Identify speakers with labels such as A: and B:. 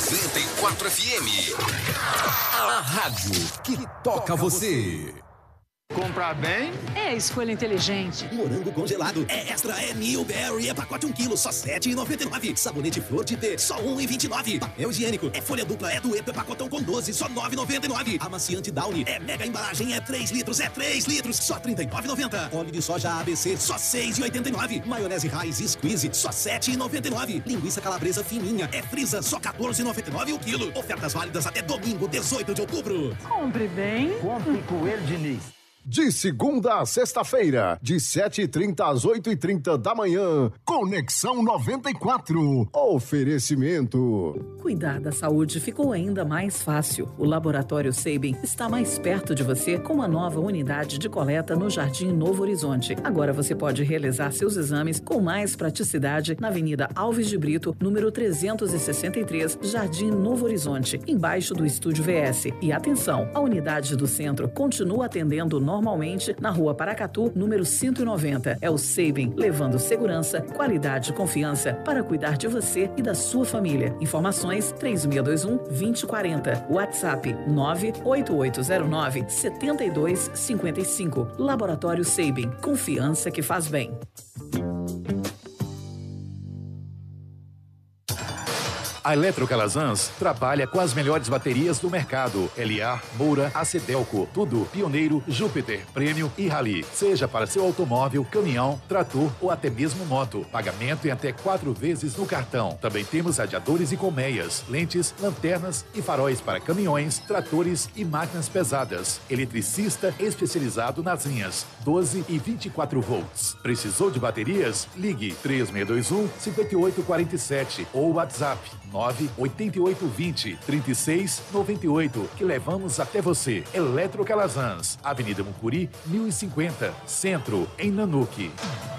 A: 94 FM. A rádio que toca você.
B: Comprar bem
C: é escolha inteligente.
D: Morango congelado é extra, é Newberry, é pacote 1 kg, só R$ 7,99. Sabonete Flor de T, só R$ 1,29. Papel higiênico é folha dupla, é dueto, é pacotão com 12, só R$ 9,99. Amaciante Downy é mega embalagem, é 3 litros, só R$ 39,90. Óleo de soja ABC, só R$ 6,89. Maionese Raiz Squeeze, só R$ 7,99. Linguiça calabresa fininha é frisa, só R$ 14,99 o quilo. Ofertas válidas até domingo, 18 de outubro.
C: Compre bem.
B: Compre com ele, Diniz.
E: De segunda a sexta-feira, de 7h30 às 8h30 da manhã, Conexão 94. Oferecimento.
F: Cuidar da saúde ficou ainda mais fácil. O Laboratório Sabin está mais perto de você com uma nova unidade de coleta no Jardim Novo Horizonte. Agora você pode realizar seus exames com mais praticidade na Avenida Alves de Brito, número 363, Jardim Novo Horizonte, embaixo do Estúdio VS. E atenção, a unidade do centro continua atendendo normalmente na Rua Paracatu, número 190. É o Sabin, levando segurança, qualidade e confiança para cuidar de você e da sua família. Informações 3621-2040. WhatsApp 98809-7255. Laboratório Sabin. Confiança que faz bem.
G: A Eletrocalazans trabalha com as melhores baterias do mercado. LA, Moura, Acedelco, tudo Pioneiro, Júpiter, Prêmio e Rally. Seja para seu automóvel, caminhão, trator ou até mesmo moto. Pagamento em até 4 vezes no cartão. Também temos radiadores e colmeias, lentes, lanternas e faróis para caminhões, tratores e máquinas pesadas. Eletricista especializado nas linhas 12 e 24 volts. Precisou de baterias? Ligue 3621-5847 ou WhatsApp 98820-3698, que levamos até você. Eletrocalazans, Avenida Mucuri, 1050, Centro, em Nanuque.